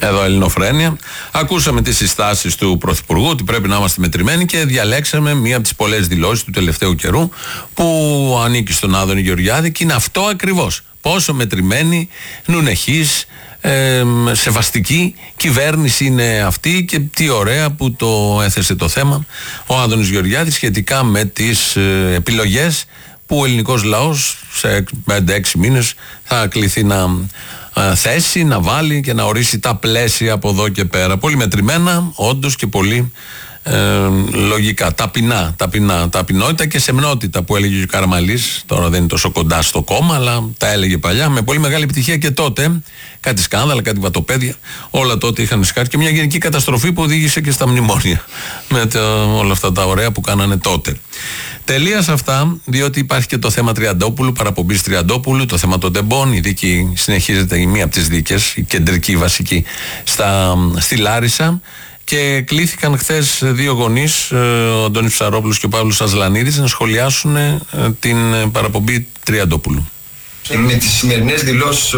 Εδώ Ελληνοφρένεια. Ακούσαμε τις συστάσεις του Πρωθυπουργού ότι πρέπει να είμαστε μετρημένοι και διαλέξαμε μία από τις πολλές δηλώσεις του τελευταίου καιρού που ανήκει στον Άδωνη Γεωργιάδη και είναι αυτό ακριβώς. Πόσο μετρημένη, νουνεχής, σεβαστική κυβέρνηση είναι αυτή και τι ωραία που το έθεσε το θέμα ο Άδωνης Γεωργιάδης σχετικά με τις επιλογές που ο ελληνικός λαός σε 5-6 μήνες θα κληθεί να θέσει, να βάλει και να ορίσει τα πλαίσια από εδώ και πέρα. Πολύ μετρημένα, όντως, και πολύ λογικά. Ταπεινότητα και σεμνότητα που έλεγε ο Καραμαλής. Τώρα δεν είναι τόσο κοντά στο κόμμα, αλλά τα έλεγε παλιά με πολύ μεγάλη επιτυχία και τότε. Κάτι σκάνδαλα, κάτι βατοπέδια. Όλα τότε είχαν σκάσει και μια γενική καταστροφή που οδήγησε και στα μνημόνια. Με όλα αυτά τα ωραία που κάνανε τότε. Τελεία σε αυτά, διότι υπάρχει και το θέμα Τριαντόπουλου, παραπομπής Τριαντόπουλου, το θέμα των τεμπών. Η δίκη συνεχίζεται, η μία από τις δίκες, η κεντρική βασική, στη Λάρισα. Και κλήθηκαν χθες δύο γονείς, ο Αντώνης Ψαρόπουλος και ο Παύλος Ασλανίδης, να σχολιάσουν την παραπομπή Τριαντόπουλου. Με τις σημερινές δηλώσεις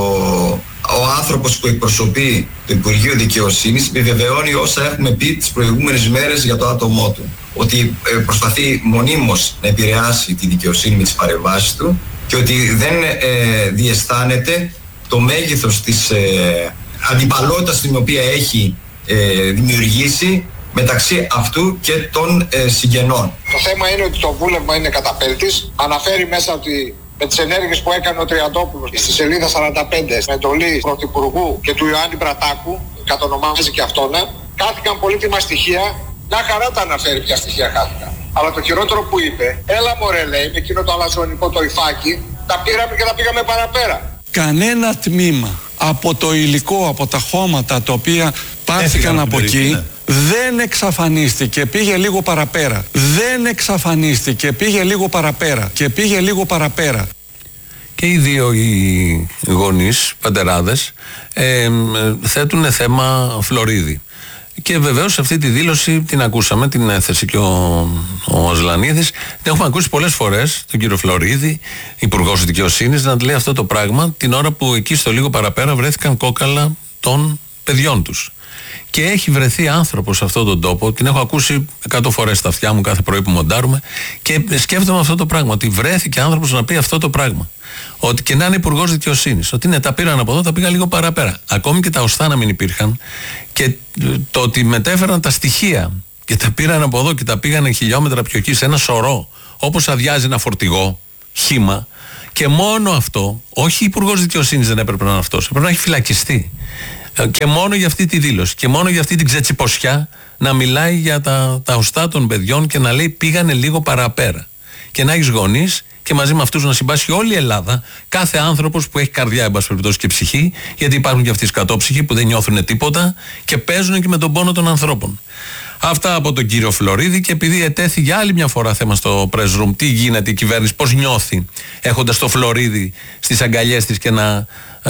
ο άνθρωπος που εκπροσωπεί το Υπουργείο Δικαιοσύνης επιβεβαιώνει όσα έχουμε πει τις προηγούμενες μέρες για το άτομό του. Ότι προσπαθεί μονίμως να επηρεάσει τη δικαιοσύνη με τις παρεμβάσεις του και ότι δεν διαισθάνεται το μέγεθος της αντιπαλότητας την οποία έχει δημιουργήσει μεταξύ αυτού και των συγγενών. Το θέμα είναι ότι το βούλευμα είναι καταπέλτης. Αναφέρει μέσα ότι με τις ενέργειες που έκανε ο Τριαντόπουλος στη σελίδα 45 με εντολή Πρωθυπουργού και του Ιωάννη Μπρατάκου, κατονομάζει και αυτόν, χάθηκαν πολύτιμα στοιχεία. Μια χαρά τα αναφέρει ποια στοιχεία χάθηκαν. Αλλά το χειρότερο που είπε, έλα μωρέ, λέει, με εκείνο το αλαζονικό το υφάκι, τα πήραμε και τα πήγαμε παραπέρα. Κανένα τμήμα από το υλικό, από τα χώματα τα οποία πάρθηκαν από εκεί, δεν εξαφανίστηκε, πήγε λίγο παραπέρα. Δεν εξαφανίστηκε, πήγε λίγο παραπέρα. Και πήγε λίγο παραπέρα. Και οι δύο οι γονείς, πατεράδες, θέτουν θέμα Φλωρίδη. Και βεβαίως αυτή τη δήλωση την ακούσαμε, την έθεσε και ο Ασλανίδης. Την έχουμε ακούσει πολλές φορές, τον κύριο Φλωρίδη, υπουργός δικαιοσύνης, να λέει αυτό το πράγμα την ώρα που εκεί στο λίγο παραπέρα βρέθηκαν κόκαλα των παιδιών τους. Και έχει βρεθεί άνθρωπος σε αυτόν τον τόπο, την έχω ακούσει 100 φορές στα αυτιά μου κάθε πρωί που μοντάρουμε και σκέφτομαι αυτό το πράγμα, ότι βρέθηκε άνθρωπος να πει αυτό το πράγμα. Ότι και να είναι υπουργός δικαιοσύνης, ότι ναι, τα πήραν από εδώ, τα πήγαν λίγο παραπέρα. Ακόμη και τα οστά να μην υπήρχαν και το ότι μετέφεραν τα στοιχεία και τα πήραν από εδώ και τα πήγαν χιλιόμετρα πιο εκεί σε ένα σωρό, όπως αδειάζει ένα φορτηγό, χύμα. Και μόνο αυτό, όχι υπουργός δικαιοσύνης δεν έπρεπε να είναι αυτός, έπρεπε να έχει φυλακιστεί. Και μόνο για αυτή τη δήλωση και μόνο για αυτή την ξετσιποσιά να μιλάει για τα οστά των παιδιών και να λέει πήγανε λίγο παραπέρα. Και να έχεις γονείς και μαζί με αυτούς να συμπάσχει όλη η Ελλάδα, κάθε άνθρωπος που έχει καρδιά, εν πάση περιπτώσει, και ψυχή, γιατί υπάρχουν και αυτοί οι σκατόψυχοι που δεν νιώθουν τίποτα και παίζουν και με τον πόνο των ανθρώπων. Αυτά από τον κύριο Φλωρίδη. Και επειδή ετέθη για άλλη μια φορά θέμα στο press room, τι γίνεται η κυβέρνηση, πώς νιώθει έχοντας το Φλωρίδη στις αγκαλιές της και να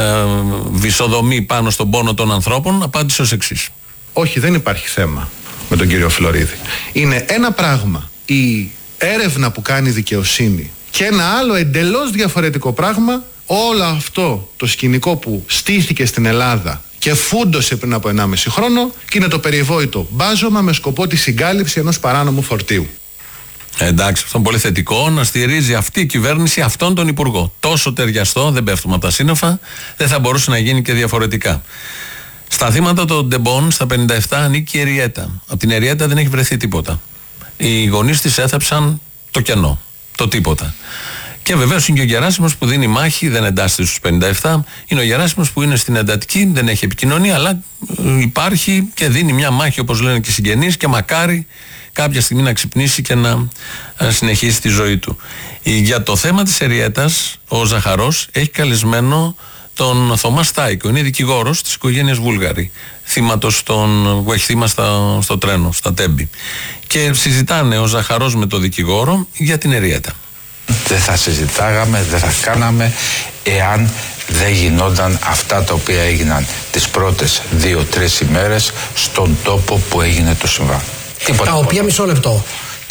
βυσοδομεί πάνω στον πόνο των ανθρώπων, απάντησε ως εξής. Όχι, δεν υπάρχει θέμα με τον κύριο Φλωρίδη. Είναι ένα πράγμα η έρευνα που κάνει η δικαιοσύνη και ένα άλλο εντελώς διαφορετικό πράγμα όλο αυτό το σκηνικό που στήθηκε στην Ελλάδα και φούντωσε πριν από 1,5 χρόνο και είναι το περιβόητο μπάζωμα με σκοπό τη συγκάλυψη ενός παράνομου φορτίου. Εντάξει, αυτό είναι πολύ θετικό να στηρίζει αυτή η κυβέρνηση αυτόν τον υπουργό. Τόσο ταιριαστό, δεν πέφτουμε από τα σύννεφα, δεν θα μπορούσε να γίνει και διαφορετικά. Στα θύματα των τεμπών, στα 57, ανήκει η Εριέτα. Από την Εριέτα δεν έχει βρεθεί τίποτα. Οι γονείς της έθαψαν το κενό, το τίποτα. Και βεβαίως είναι και ο Γεράσιμος που δίνει μάχη, δεν εντάσσεται στους 57. Είναι ο Γεράσιμος που είναι στην εντατική, δεν έχει επικοινωνία, αλλά υπάρχει και δίνει μια μάχη, όπως λένε και οι συγγενείς, και μακάρι κάποια στιγμή να ξυπνήσει και να συνεχίσει τη ζωή του. Για το θέμα της Εριέτας, ο Ζαχαρός έχει καλεσμένο τον Θωμά Στάικο. Είναι δικηγόρος της οικογένειας Βούλγαρη, θύματος που έχει θύμα στο τρένο, στα Τέμπη. Και συζητάνε ο Ζαχαρός με τον δικηγόρο για την Εριέτα. Δεν θα συζητάγαμε, δεν θα κάναμε εάν δεν γινόταν αυτά τα οποία έγιναν τις πρώτες 2-3 ημέρες στον τόπο που έγινε το συμβάν. Τα οποία, μισό λεπτό,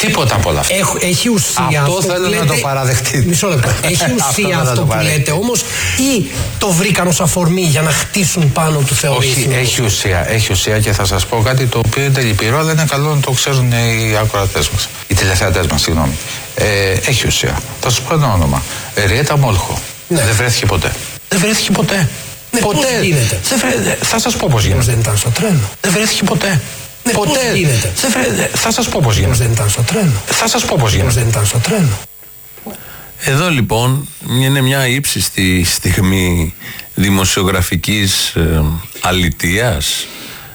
Τίποτα από όλα αυτά. Έχει ουσία αυτό θέλω να το παραδεχτείτε. Μισό λεπτό. Έχει ουσία αυτό που λέτε όμως, ή το βρήκαν ως αφορμή για να χτίσουν πάνω του θεωρήσιμο? Όχι, έχει ουσία και θα σας πω κάτι το οποίο είναι λυπηρό, αλλά είναι καλό να το ξέρουν οι ακροατές μας, οι τηλεθεατές μας, συγγνώμη. Έχει ουσία. Θα σας πω ένα όνομα. Ριέτα Μόλχο. Ναι. Δεν βρέθηκε ποτέ. Δεν βρέθηκε ποτέ. Ναι, ποτέ. Πώς γίνεται? Θα σας πω πώς γίνεται. Πώς δεν ήταν στο τρένο? Δεν βρέθηκε ποτέ. Ναι, ποτέ. Πώς γίνεται? Θα σας πω πώς γίνεται. Πώς δεν ήταν στο τρένο? Θα σας πω πώς γίνεται. Πώς δεν ήταν στο τρένο? Εδώ λοιπόν είναι μια ύψιστη στιγμή δημοσιογραφικής αλητείας.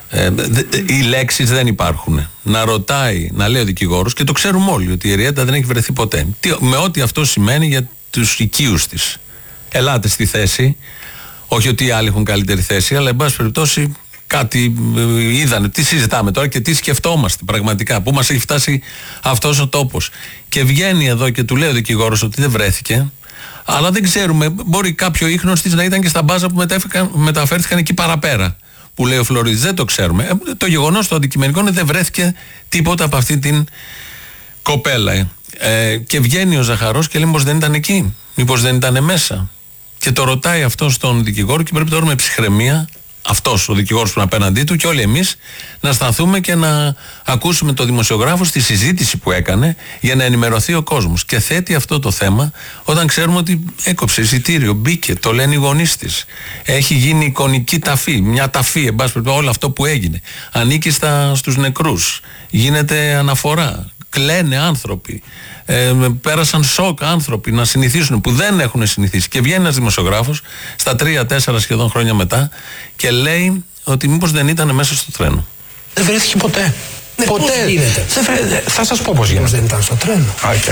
Οι λέξεις δεν υπάρχουν. Να ρωτάει, να λέει ο δικηγόρος, και το ξέρουμε όλοι ότι η Ριέτα δεν έχει βρεθεί ποτέ. Με ό,τι αυτό σημαίνει για τους οικείους της. Ελάτε στη θέση. Όχι ότι οι άλλοι έχουν καλύτερη θέση, αλλά εν πάση περιπτώσει κάτι είδανε. Τι συζητάμε τώρα και τι σκεφτόμαστε πραγματικά, πού μας έχει φτάσει αυτός ο τόπος. Και βγαίνει εδώ και του λέει ο δικηγόρος ότι δεν βρέθηκε, αλλά δεν ξέρουμε, μπορεί κάποιο ίχνος της να ήταν και στα μπάζα που μεταφέρθηκαν εκεί παραπέρα, που λέει ο Φλωρίδης. Δεν το ξέρουμε. Το γεγονός το αντικειμενικό είναι δεν βρέθηκε τίποτα από αυτή την κοπέλα. Και βγαίνει ο Ζαχαρός και λέει μήπως δεν ήταν εκεί, μήπως δεν ήταν μέσα. Και το ρωτάει αυτό στον δικηγόρο και πρέπει τώρα με ψυχραιμία, αυτός ο δικηγόρος που είναι απέναντί του και όλοι εμείς, να αισθανθούμε και να ακούσουμε το δημοσιογράφο στη συζήτηση που έκανε για να ενημερωθεί ο κόσμος. Και θέτει αυτό το θέμα όταν ξέρουμε ότι έκοψε εισιτήριο, μπήκε, το λένε οι γονείς της. Έχει γίνει εικονική ταφή, μια ταφή, εν πάση περιπτώσει, όλο αυτό που έγινε. Ανήκει στους νεκρούς. Γίνεται αναφορά. Κλαίνε άνθρωποι. Πέρασαν σοκ άνθρωποι να συνηθίσουν που δεν έχουν συνηθίσει. Και βγαίνει ένας δημοσιογράφος στα 3-4 σχεδόν χρόνια μετά και λέει ότι μήπως δεν ήταν μέσα στο τρένο. Δεν βρέθηκε ποτέ. Ναι, ποτέ. Πώς γίνεται? Θα σας πω πώς γίνεται. Πώς δεν ήταν στο τρένο?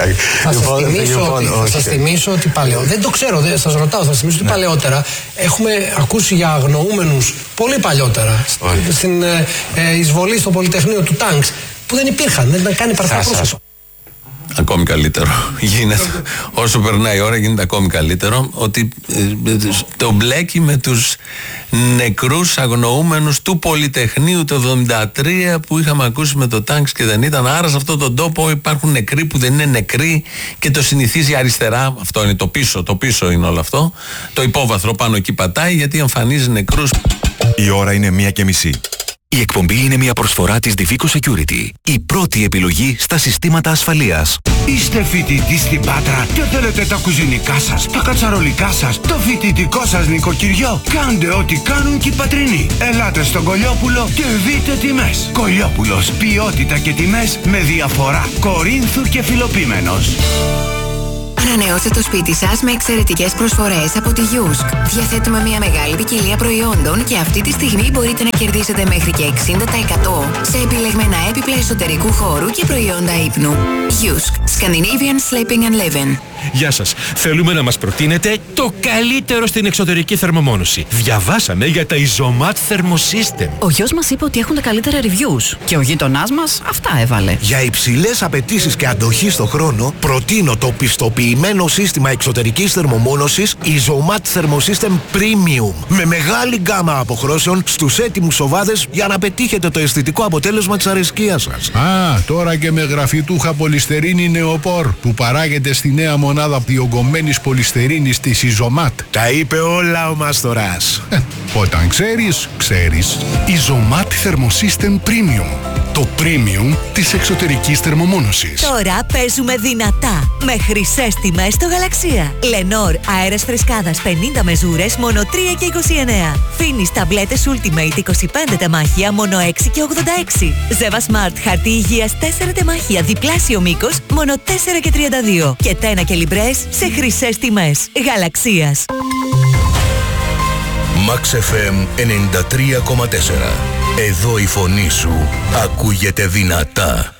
Θα σας θυμίσω ότι δεν το ξέρω, σας ρωτάω, θα σας θυμίσω ότι παλαιότερα έχουμε ακούσει για αγνοούμενους πολύ παλιότερα στην εισβολή στο Πολυτεχνείο του Τάγκς που δεν υπήρχαν, δεν ήταν καν υπαρθραπρόσωπα. Ακόμη καλύτερο γίνεται. Όσο περνάει η ώρα γίνεται ακόμη καλύτερο ότι το μπλέκει με τους νεκρούς αγνοούμενους του Πολυτεχνείου το 1973 που είχαμε ακούσει με το Τάγκς και δεν ήταν. Άρα σε αυτόν τον τόπο υπάρχουν νεκροί που δεν είναι νεκροί και το συνηθίζει αριστερά. Αυτό είναι το πίσω είναι όλο αυτό. Το υπόβαθρο πάνω εκεί πατάει γιατί εμφανίζει νεκρούς. Η ώρα είναι 1:30. Η εκπομπή είναι μια προσφορά της Divico Security, η πρώτη επιλογή στα συστήματα ασφαλείας. Είστε φοιτητής στην Πάτρα και θέλετε τα κουζινικά σας, τα κατσαρολικά σας, το φοιτητικό σας νοικοκυριό. Κάντε ό,τι κάνουν και οι πατρινοί. Ελάτε στον Κολιόπουλο και δείτε τιμές. Κολιόπουλος, ποιότητα και τιμές με διαφορά. Κορίνθου και Φιλοπίμενος. Ανανεώστε το σπίτι σας με εξαιρετικές προσφορές από τη Yusk. Διαθέτουμε μια μεγάλη ποικιλία προϊόντων και αυτή τη στιγμή μπορείτε να κερδίσετε μέχρι και 60% σε επιλεγμένα έπιπλα εσωτερικού χώρου και προϊόντα ύπνου. Yusk. Scandinavian Sleeping and Living. Γεια σας. Θέλουμε να μας προτείνετε το καλύτερο στην εξωτερική θερμομόνωση. Διαβάσαμε για τα Isomat Thermosystem. Ο γιος μας είπε ότι έχουν τα καλύτερα reviews και ο γείτονάς μας αυτά έβαλε. Για υψηλές απαιτήσεις και αντοχή στο χρόνο, προτείνω το πιστοποιημένο σύστημα εξωτερικής θερμομόνωσης Isomat Thermosystem Premium με μεγάλη γκάμα αποχρώσεων στους έτοιμους σοβάδες για να πετύχετε το αισθητικό αποτέλεσμα της αρεσκίας σας. Τώρα και με γραφιτούχα πολυστερίνη νεοπόρ που παράγεται στη νέα μονάδα διογκωμένης πολυστερίνης της Isomat. Τα είπε όλα ο Μάστορας. Όταν ξέρεις, ξέρεις. Isomat Thermosystem Premium. Το premium της εξωτερικής θερμομόνωσης. Τώρα παίζουμε δυνατά με χρυσές τιμές στο Γαλαξία. Lenor αέρας φρεσκάδας 50 μεζούρες μόνο 3,29. Finis ταμπλέτες Ultimate 25 τεμάχια μόνο 6,86. Zeva Smart χαρτί υγείας 4 τεμάχια διπλάσιο μήκος μόνο 4,32. Και τένα και λιμπρές σε χρυσές τιμές. Γαλαξίας. Max FM 93,4. Εδώ η φωνή σου ακούγεται δυνατά.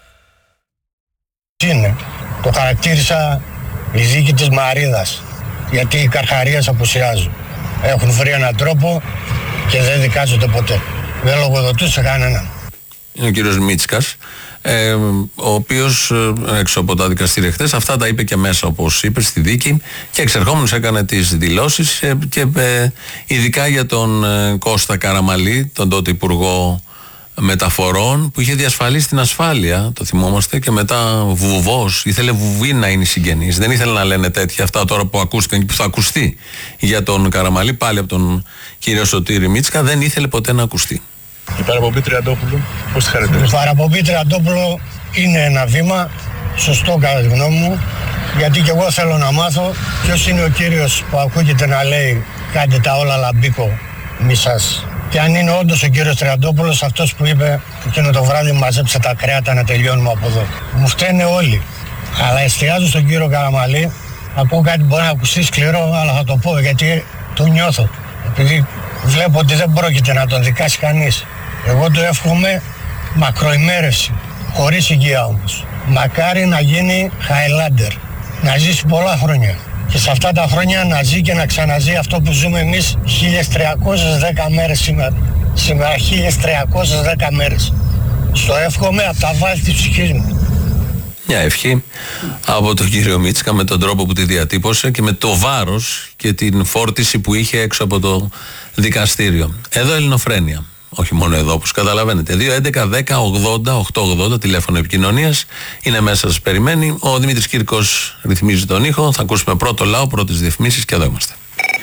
Είναι. Το χαρακτήρισα η δίκη της Μαρίδας, γιατί οι καρχαρίες απουσιάζουν. Έχουν βρει έναν τρόπο και δεν δικάζονται ποτέ. Δεν λογοδοτούν σε κανέναν. Είναι ο κύριος Μίτσκας, ο οποίος έξω από τα δικαστήρια χθες αυτά τα είπε και μέσα, όπως είπε, στη δίκη, και εξερχόμενος έκανε τις δηλώσεις και ειδικά για τον Κώστα Καραμαλή, τον τότε υπουργό μεταφορών που είχε διασφαλίσει την ασφάλεια, το θυμόμαστε, και μετά βουβός, ήθελε βουβή να είναι συγγενής. Δεν ήθελε να λένε τέτοια αυτά τώρα που ακούστηκαν και που θα ακουστεί για τον Καραμαλή, πάλι από τον κύριο Σωτήρη Μίτσκα, δεν ήθελε ποτέ να ακουστεί. Η παραπομπή Τριαντόπουλου, πώς τη χαρακτηρίζεις? Η παραπομπή Τριαντόπουλου είναι ένα βήμα σωστό κατά τη γνώμη μου, γιατί και εγώ θέλω να μάθω ποιος είναι ο κύριος που ακούγεται να λέει κάντε τα όλα λαμπίκο μη σας. Και αν είναι όντως ο κύριος Τριαντόπουλος αυτός που είπε εκείνο το βράδυ μαζέψε τα κρέατα να τελειώνουμε από εδώ. Μου φταίνε όλοι. Αλλά εστιάζω στον κύριο Καραμαλή. Ακούω κάτι που μπορεί να ακουστεί σκληρό, αλλά θα το πω γιατί το νιώθω. Επειδή βλέπω ότι δεν πρόκειται να τον δικάσει κανείς. Εγώ του εύχομαι μακροημέρευση, χωρίς υγεία όμως. Μακάρι να γίνει Highlander, να ζήσει πολλά χρόνια. Και σε αυτά τα χρόνια να ζει και να ξαναζεί αυτό που ζούμε εμείς 1310 μέρες σήμερα. Σήμερα 1310 μέρες. Στο εύχομαι από τα βάθη της ψυχής μου. Μια ευχή από τον κύριο Μίτσκα με τον τρόπο που τη διατύπωσε και με το βάρος και την φόρτιση που είχε έξω από το δικαστήριο. Εδώ Ελληνοφρένεια. Όχι μόνο εδώ, όπως καταλαβαίνετε. 2.11.10.80.880 τηλέφωνο επικοινωνίας. Είναι μέσα, σας περιμένει. Ο Δημήτρης Κύρκος ρυθμίζει τον ήχο. Θα ακούσουμε πρώτο λαό, πρώτες διαφημίσεις και εδώ είμαστε.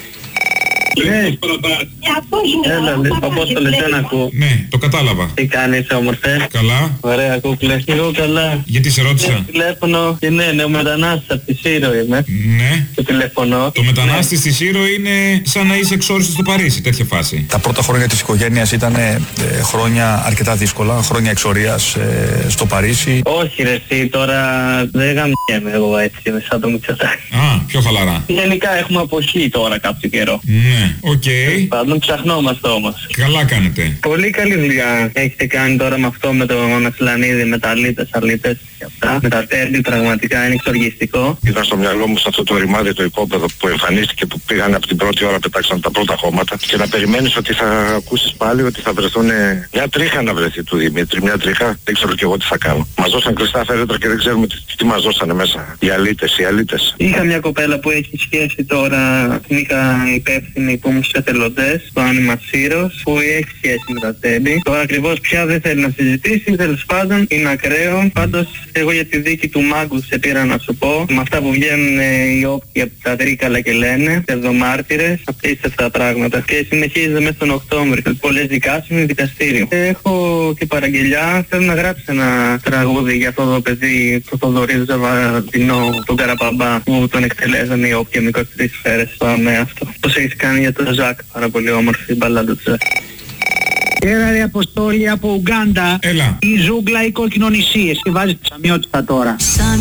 Έλα, Απόστολε, δεν ακούω. Ναι, το κατάλαβα. Τι κάνεις, όμορφε? Καλά. Ωραία, κούκλε. Εγώ καλά. Γιατί σε ρώτησα? Τηλέφωνο και ναι, ο μετανάστης από τη Σύρο είμαι. Ναι. Το τηλεφωνώ. Το μετανάστη στη Σύρο είναι σαν να είσαι εξόριστος στο Παρίσι, τέτοια φάση. Τα πρώτα χρόνια της οικογένειας ήταν χρόνια αρκετά δύσκολα, χρόνια εξορίας στο Παρίσι. Όχι ρε εσύ, τώρα δεν γαμιέμαι εγώ έτσι, σαν το Μητσοτάκη. Α, πιο χαλαρά. Γενικά έχουμε αποχή τώρα κάποιο καιρό. Ναι, οκ. Πάντων ψαχνόμαστε όμως. Καλά κάνετε. Πολύ καλή δουλειά έχετε κάνει τώρα με αυτό, με τον Ανασλανίδη, με τα αλήτες και αυτά. Με τα τέρμπι πραγματικά είναι εξοργιστικό. Ήταν στο μυαλό μου σε αυτό το ρημάδι το υπόπεδο που εμφανίστηκε, που πήγαν από την πρώτη ώρα, πετάξαν τα πρώτα χώματα και να περιμένεις ότι θα ακούσεις πάλι ότι θα βρεθούν μια τρίχα να βρεθεί του Δημήτρη, μια τρίχα, δεν ξέρω και εγώ τι θα κάνω. Μας δώσαν κλειστά φέρετρα και δεν ξέρουμε τι μας δώσανε μέσα. Οι αλήτες. Είχα μια κοπέλα που έχει σχέση τώρα, την είχα υπεύθυνη που ήμουν στους εθελοντές, το άνοιγμα Σύρος, που έχει σχέση με τα τέμπη. Τώρα ακριβώς πια δεν θέλει να συζητήσει, τέλος πάντων είναι ακραίο. Πάντως εγώ για τη δίκη του Μάγκου σε πήρα να σου πω, με αυτά που βγαίνουν οι όποιοι από τα Τρίκαλα και λένε, πseudomάρτυρες, απίστευτα πράγματα. Και συνεχίζεται μέσα στον Οκτώβριο. Πολλές δικάσεις με δικαστήριο. Έχω και παραγγελιά, θέλω να γράψω ένα τραγούδι για αυτό το παιδί, το Θοδωρή Ζαβαδινό, τον Καραπαμπά, που τον εκτελέζανε οι όποιοι με 23 σφαίρες. Πάμε αυτό. Πώς έχεις κάνει για τον Ζακ, πάρα πολύ όμορφη μπαλάντα του Ζακ. Έλα ρε Αποστόλη από Ουγκάντα. Έλα. Η ζούγκλα η κόκκινο νησί. Εσύ βάζεις τη Σαμιώτισσα τώρα.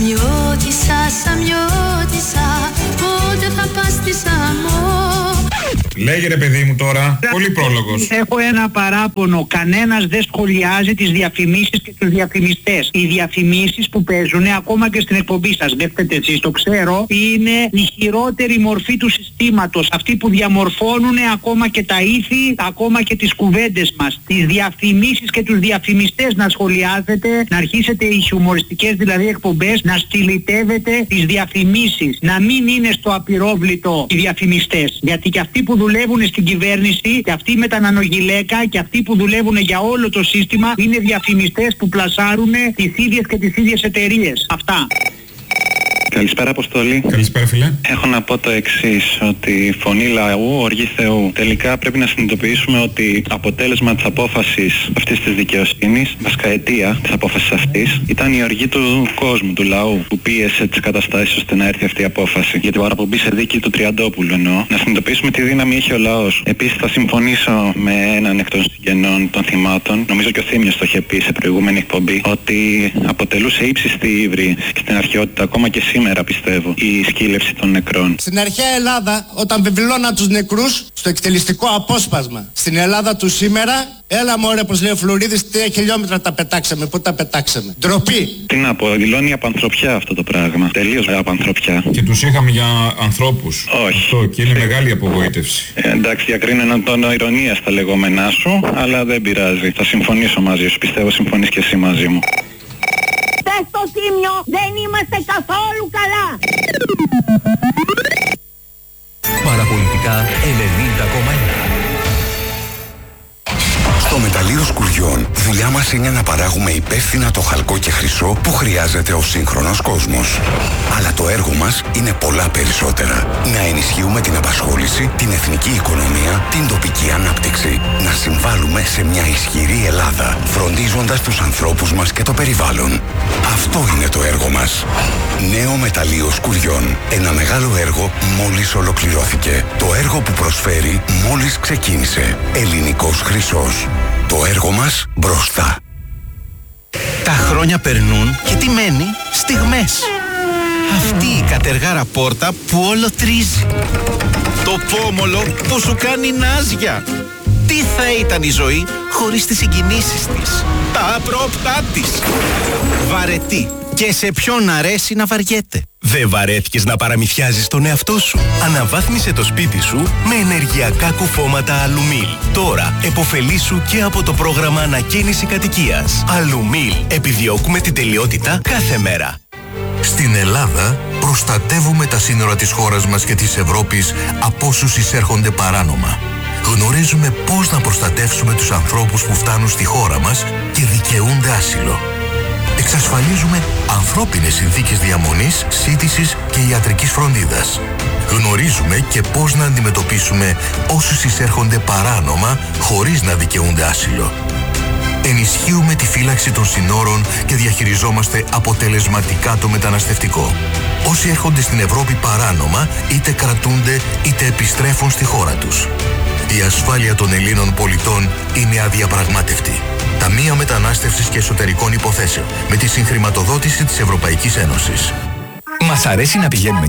Σαμιώτισσα, πότε θα πας στη Σαμό? Λέγε ρε παιδί μου τώρα, πολύ πρόλογος. Έχω ένα παράπονο, κανένας δεν σχολιάζει τις διαφημίσεις και τους διαφημιστές. Οι διαφημίσεις που παίζουν ακόμα και στην εκπομπή σας, βλέπετε εσείς, το ξέρω, είναι η χειρότερη μορφή του συστήματος. Αυτοί που διαμορφώνουν ακόμα και τα ήθη, ακόμα και τις κουβέντες μας. Τις διαφημίσεις και τους διαφημιστές να σχολιάζετε, να αρχίσετε οι χιουμοριστικές δηλαδή εκπομπές, να στυλιτεύετε τις διαφημίσεις. Να μην είναι στο απειρόβλητο οι διαφημιστές. Γιατί και αυτοί που δουλεύουν στην κυβέρνηση και αυτοί με τα νανογυλαίκα και αυτοί που δουλεύουν για όλο το σύστημα είναι διαφημιστές που πλασάρουν τις ίδιες και τις ίδιες εταιρείες. Αυτά. Καλησπέρα Αποστολή. Καλησπέρα φίλε. Έχω να πω το εξής, ότι φωνή λαού, οργή Θεού. Τελικά πρέπει να συνειδητοποιήσουμε ότι αποτέλεσμα της απόφασης αυτής της δικαιοσύνης, βασικά αιτία της απόφασης αυτής, ήταν η οργή του κόσμου, του λαού, που πίεσε τις καταστάσεις ώστε να έρθει αυτή η απόφαση. Για την παραπομπή σε δίκη του Τριαντόπουλου εννοώ. Να συνειδητοποιήσουμε τι δύναμη έχει ο λαός. Επίσης θα συμφωνήσω με έναν εκ των συγγενών των θυμάτων, νομίζω και ο Θήμιος το είχε πει σε προηγούμενη εκπομπή, ότι αποτελούσε ύψιστη ύβρι στην αρχαιότητα ακόμα και σήμερα. Πιστεύω, η σκύλευση των νεκρών. Στην αρχαία Ελλάδα, όταν βεβαιώναν τους νεκρούς στο εκτελεστικό απόσπασμα. Στην Ελλάδα του σήμερα, έλα μωρέ, πως λέει ο Φλουρίδης, 3 χιλιόμετρα τα πετάξαμε. Πού τα πετάξαμε? Ντροπή. Τι να πω, δηλώνει απανθρωπιά αυτό το πράγμα. Τελείως απανθρωπιά. Και τους είχαμε για ανθρώπους. Όχι. Αυτό και είναι μεγάλη απογοήτευση. Εντάξει, διακρίνω έναν τόνο ηρωνίας στα λεγόμενά σου, αλλά δεν πειράζει. Θα συμφωνήσω μαζί σου. Πιστεύω συμφωνείς και εσύ μαζί μου. Στο Τίμιο δεν είμαστε καθόλου καλά. Παραπολιτικά 90,1. Στο Μεταλλείο μεταλλείο σκουριών, δουλειά μας είναι να παράγουμε υπεύθυνα το χαλκό και χρυσό που χρειάζεται ο σύγχρονος κόσμος. Αλλά το έργο μας είναι πολλά περισσότερα. Να ενισχύουμε την απασχόληση, την εθνική οικονομία, την τοπική ανάπτυξη. Να συμβάλλουμε σε μια ισχυρή Ελλάδα, φροντίζοντας τους ανθρώπους μας και το περιβάλλον. Αυτό είναι το έργο μας. Νέο μεταλλείο σκουριών. Ένα μεγάλο έργο μόλις ολοκληρώθηκε. Το έργο που προσφέρει μόλις ξεκίνησε. Ελληνικός χρυσός. Το έργο μας μπροστά. Τα χρόνια περνούν και τι μένει? Στιγμές. Αυτή η κατεργάρα πόρτα που όλο τρίζει. Το πόμολο που σου κάνει νάζια. Τι θα ήταν η ζωή χωρίς τις συγκινήσεις της, τα απρόπτά της. Βαρετή. Και σε ποιον αρέσει να βαριέται. Δεν βαρέθηκες να παραμυθιάζεις τον εαυτό σου? Αναβάθμισε το σπίτι σου με ενεργειακά κουφώματα Αλουμίλ. Τώρα επωφελήσου και από το πρόγραμμα ανακαίνιση κατοικίας. Αλουμίλ. Επιδιώκουμε την τελειότητα κάθε μέρα. Στην Ελλάδα προστατεύουμε τα σύνορα της χώρας μας και της Ευρώπης από όσους εισέρχονται παράνομα. Γνωρίζουμε πώς να προστατεύσουμε τους ανθρώπους που φτάνουν στη χώρα μας και δικαιούνται άσυλο. Εξασφαλίζουμε ανθρώπινες συνθήκες διαμονής, σύντησης και ιατρικής φροντίδας. Γνωρίζουμε και πώς να αντιμετωπίσουμε όσους εισέρχονται παράνομα χωρίς να δικαιούνται άσυλο. Ενισχύουμε τη φύλαξη των συνόρων και διαχειριζόμαστε αποτελεσματικά το μεταναστευτικό. Όσοι έρχονται στην Ευρώπη παράνομα είτε κρατούνται είτε επιστρέφουν στη χώρα τους. Η ασφάλεια των Ελλήνων πολιτών είναι αδιαπραγμάτευτη. Ταμείο Μετανάστευσης και Εσωτερικών Υποθέσεων με τη συγχρηματοδότηση της Ευρωπαϊκής Ένωσης. Μας αρέσει να πηγαίνουμε